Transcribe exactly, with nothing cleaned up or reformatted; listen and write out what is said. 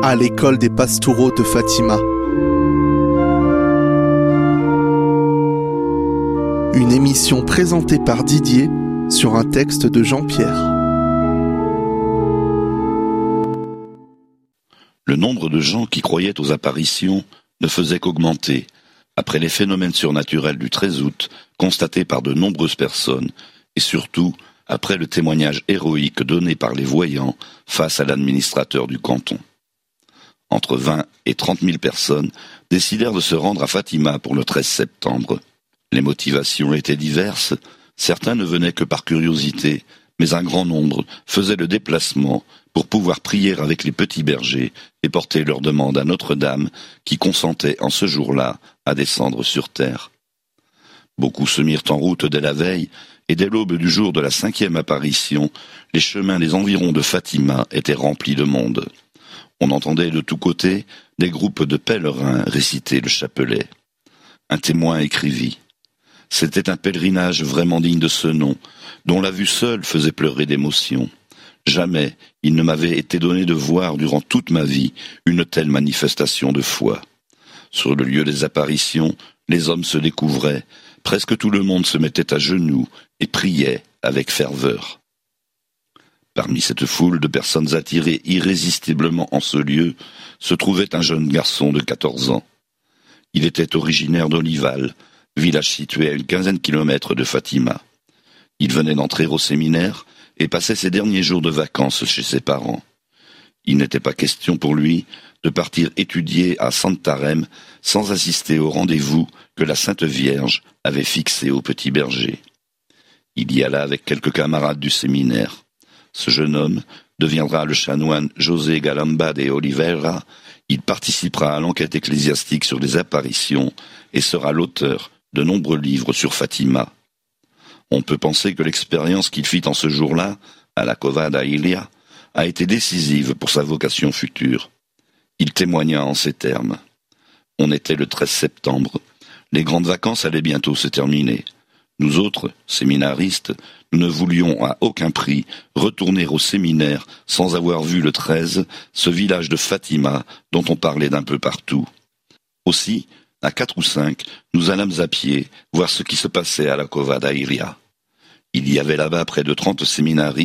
à l'école des Pastoureaux de Fatima. Une émission présentée par Didier sur un texte de Jean-Pierre. Le nombre de gens qui croyaient aux apparitions ne faisait qu'augmenter, après les phénomènes surnaturels du treize août constatés par de nombreuses personnes, et surtout après le témoignage héroïque donné par les voyants face à l'administrateur du canton. Entre vingt et trente mille personnes décidèrent de se rendre à Fatima pour le treize septembre. Les motivations étaient diverses, certains ne venaient que par curiosité, mais un grand nombre faisaient le déplacement pour pouvoir prier avec les petits bergers et porter leur demande à Notre-Dame qui consentait en ce jour-là à descendre sur terre. Beaucoup se mirent en route dès la veille, et dès l'aube du jour de la cinquième apparition, les chemins des environs de Fatima étaient remplis de monde. On entendait de tous côtés des groupes de pèlerins réciter le chapelet. Un témoin écrivit « C'était un pèlerinage vraiment digne de ce nom, dont la vue seule faisait pleurer d'émotion. Jamais il ne m'avait été donné de voir durant toute ma vie une telle manifestation de foi. Sur le lieu des apparitions, les hommes se découvraient, presque tout le monde se mettait à genoux et priait avec ferveur. Parmi cette foule de personnes attirées irrésistiblement en ce lieu, se trouvait un jeune garçon de quatorze ans. Il était originaire d'Olival, village situé à une quinzaine de kilomètres de Fatima. Il venait d'entrer au séminaire et passait ses derniers jours de vacances chez ses parents. Il n'était pas question pour lui de partir étudier à Santarém sans assister au rendez-vous que la Sainte Vierge avait fixé au petit berger. Il y alla avec quelques camarades du séminaire. Ce jeune homme deviendra le chanoine José Galamba de Oliveira. Il participera à l'enquête ecclésiastique sur les apparitions et sera l'auteur de nombreux livres sur Fatima. On peut penser que l'expérience qu'il fit en ce jour-là, à la Cova da Ilia, a été décisive pour sa vocation future. Il témoigna en ces termes. On était le treize septembre. Les grandes vacances allaient bientôt se terminer. Nous autres, séminaristes, nous ne voulions à aucun prix retourner au séminaire sans avoir vu le treize, ce village de Fatima dont on parlait d'un peu partout. Aussi, à quatre ou cinq, nous allâmes à pied voir ce qui se passait à la Cova da Ilia. Il y avait là-bas près de trente séminaristes